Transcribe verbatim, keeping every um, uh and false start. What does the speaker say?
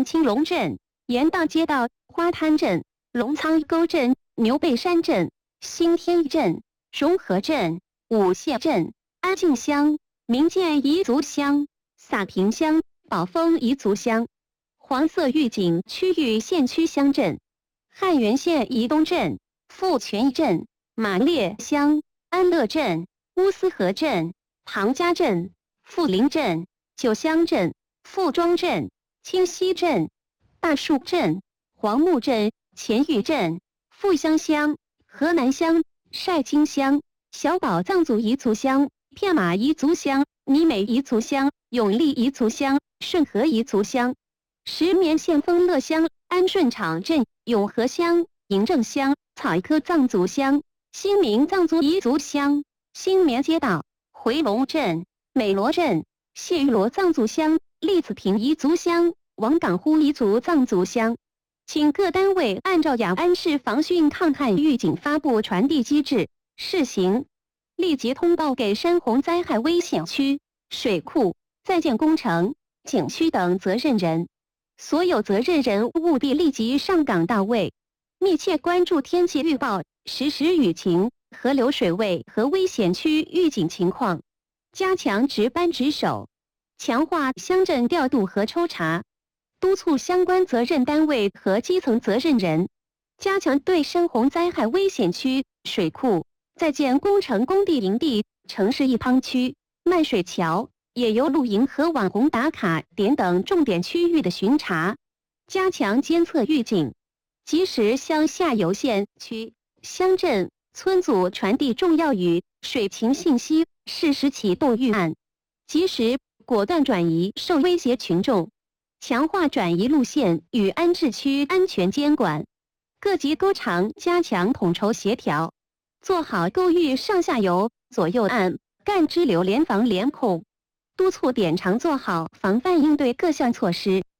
青龙镇、盐道街道、花滩镇、龙仓沟镇、牛背山镇、新天镇、融合镇、五县镇、安静乡、民建彝族乡、洒平乡、宝丰彝族乡。黄色预警区域县区乡镇：汉源县宜东镇、富泉镇、马列乡、安乐镇、乌斯河镇、庞家镇、富林镇、九乡镇、富庄镇、清溪镇、大树镇、黄木镇、前峪镇、富乡乡、河南乡、晒金乡、小宝藏族彝族乡、片马彝族乡、尼美彝族乡、永利彝族乡、顺河彝族乡。石棉县丰乐乡、安顺场镇、永和乡、银正乡、草科藏族乡、新民藏族彝族乡、新棉街道、回龙镇、美罗镇、谢玉罗藏族乡、栗子坪彝族乡、王岗呼彝族藏族乡。请各单位按照雅安市防汛抗旱预警发布传递机制试行，立即通报给山洪灾害危险区、水库、在建工程、景区等责任人。所有责任人务必立即上岗到位，密切关注天气预报、实时雨情、河流水位和危险区预警情况，加强值班值守，强化乡镇调度和抽查，督促相关责任单位和基层责任人加强对山洪灾害危险区、水库、在建工程工地营地、城市一汤区、漫水桥、野游露营和网红打卡点等重点区域的巡查，加强监测预警，及时向下游县区、乡镇、村组传递重要雨水情信息，适时启动预案，及时果断转移受威胁群众，强化转移路线与安置区安全监管。各级沟场加强统筹协调，做好沟域上下游、左右岸、干支流联防联控，督促点场做好防范应对各项措施，